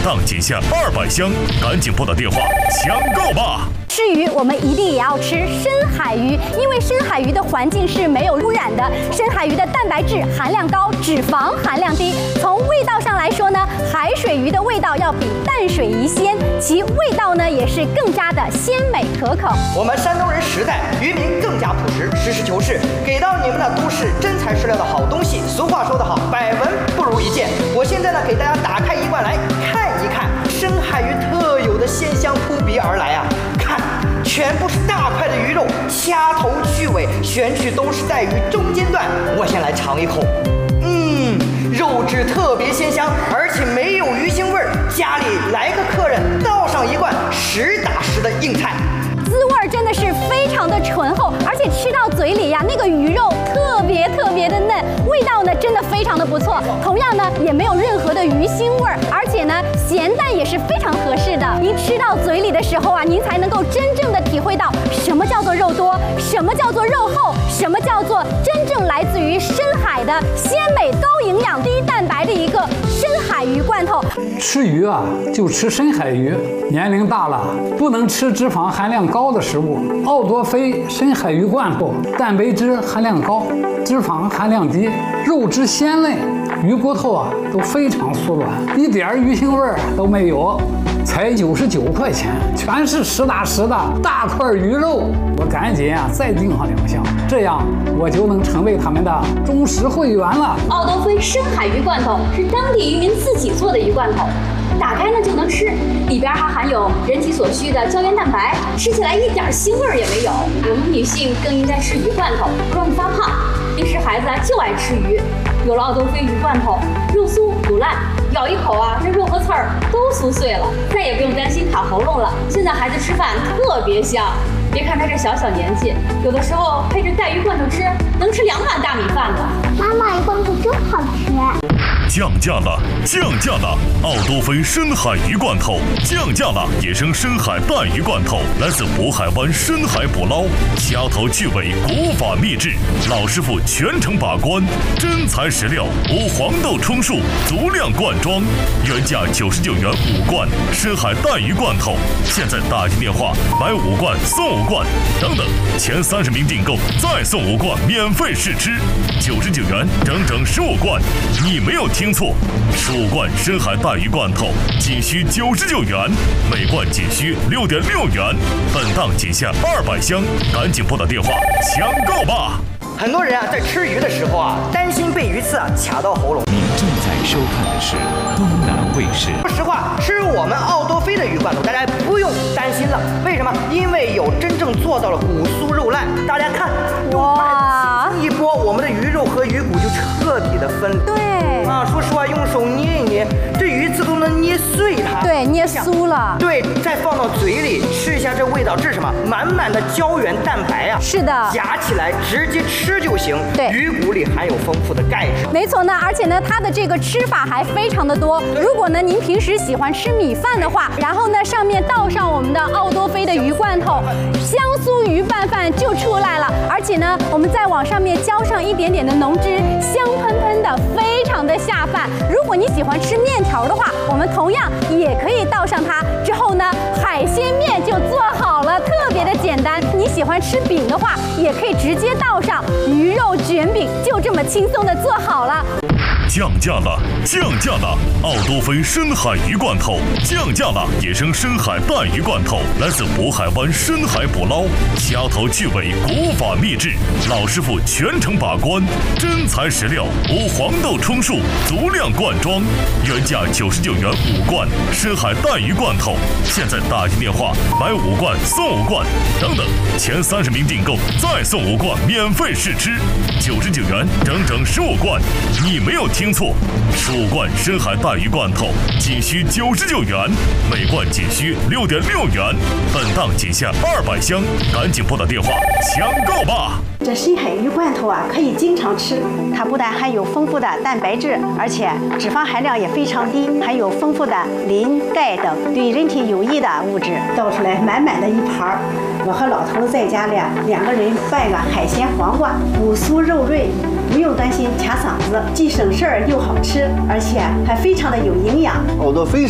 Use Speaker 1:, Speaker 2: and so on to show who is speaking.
Speaker 1: 当仅限200箱，赶紧拨打电话抢购吧！
Speaker 2: 吃鱼，我们一定也要吃深海鱼，因为深海鱼的环境是没有污染的，深海鱼的蛋白质含量高，脂肪含量低。从味道上来说呢，海水鱼的味道要比淡水鱼鲜，其味道呢也是更加的鲜美可口。
Speaker 3: 我们山东人实在，渔民更加朴实，实事求是，给到你们的都是真材实料的好东西。俗话说得好，百闻不如一见。我现在呢，给大家打开一罐来看一看深海鱼特有的鲜香扑鼻而来啊！看，全部是大块的鱼肉，掐头去尾，选取都是带鱼中间段。我先来尝一口，肉质特别鲜香，而且没有鱼腥味儿。家里来个客人，倒上一罐实打实的硬菜。
Speaker 2: 滋味真的是非常的醇厚，而且吃到嘴里呀，那个鱼肉特别的嫩，味道呢真的非常的不错。同样呢，也没有任何的鱼腥味儿，而且呢，咸淡也是非常合适的。您吃到嘴里的时候啊，您才能够真正的体会到什么叫做肉多，什么叫做肉厚，什么叫做真正来自于深海的鲜美、高营养、低蛋白的一个深海鱼罐头。
Speaker 4: 吃鱼啊，就吃深海鱼。年龄大了，不能吃脂肪含量高的食物。奥多菲深海鱼罐头，蛋白质含量高，脂肪含量低，肉质鲜嫩，鱼骨头啊都非常酥软，一点鱼腥味都没有，才99块钱，全是实打实的大块鱼肉。我赶紧啊再订上2箱，这样我就能成为他们的忠实会员了。
Speaker 5: 奥多菲深海鱼罐头是当地渔民自己做的鱼罐头，打开呢就能吃，里边还含有人体所需的胶原蛋白，吃起来一点腥味也没有。我们女性更应该吃鱼罐头，不容易发胖。平时孩子啊就爱吃鱼，有了奥多菲鱼罐头，肉酥不烂，咬一口啊，这肉和刺儿都酥碎了，再也不用担心卡喉咙了。现在孩子吃饭特别香，别看他这小年纪，有的时候配着带鱼罐头吃，能吃2碗大米饭呢。
Speaker 6: 妈妈，鱼罐头真好吃。
Speaker 1: 降价了！降价了！奥多菲深海鱼罐头降价了！野生深海带鱼罐头来自渤海湾深海捕捞，掐头去尾，古法秘制，老师傅全程把关，真材实料，无黄豆充数，足量灌装，原价99元5罐深海带鱼罐头，现在打进电话买5罐送5罐，等等，前30名订购再送5罐免费试吃，99元整整15罐，你没有听错，15罐深海带鱼罐头仅需99元，每罐仅需6.6元，本档仅限200箱，赶紧拨打电话抢购吧！
Speaker 3: 很多人啊，在吃鱼的时候啊，担心被鱼刺啊卡到喉咙。
Speaker 7: 您正在收看的是东南卫视。
Speaker 3: 说实话，吃我们奥多菲的鱼罐头，大家不用担心了。为什么？因为有真正做到了骨酥肉烂。大家看，哇，一拨，我们的鱼肉和鱼骨就彻底的分离。
Speaker 2: 对
Speaker 3: 啊，说实话，用手捏一捏，这鱼刺都能捏碎它。
Speaker 2: 对，捏酥了。
Speaker 3: 对，再放到嘴里吃一下，这味道，这是什么？满满的胶原蛋白啊！
Speaker 2: 是的，
Speaker 3: 夹起来直接吃就行。
Speaker 2: 对，
Speaker 3: 鱼骨里含有丰富的钙质。
Speaker 2: 没错呢，而且呢，它的这个吃法还非常的多。如果呢您平时喜欢吃米饭的话，然后呢上面倒上我们的奥多菲的鱼罐头，香酥鱼拌饭就出来了。而且呢，我们再往上面浇上一点点的浓汁，香喷喷的，非常的下饭。如果你喜欢吃面条的话，我们同样也可以倒上它。之后呢，海鲜面就做好了，特别的简单。你喜欢吃饼的话，也可以直接倒上鱼肉卷饼，就这么轻松的做好了。
Speaker 1: 降价了！降价了！奥多菲深海鱼罐头降价了！野生深海带鱼罐头来自渤海湾深海捕捞，掐头去尾，古法秘制，老师傅全程把关，真材实料，无黄豆充数，足量灌装，原价99元5罐深海带鱼罐头，现在打进电话买5罐送5罐，等等，前30名订购再送5罐免费试吃，99元整整15罐，你没有听错，15罐深海带鱼罐头仅需99元，每罐仅需6.6元，本档仅限200箱，赶紧拨打电话抢购吧！
Speaker 8: 这深海鱼罐头啊，可以经常吃。它不但含有丰富的蛋白质，而且脂肪含量也非常低，含有丰富的磷、钙等对人体有益的物质。倒出来满满的一盘，我和老头在家里2个人拌个海鲜黄瓜，骨酥肉润，不用担心卡嗓子，既省事儿又好吃，而且还非常的有营养。
Speaker 9: 奥多菲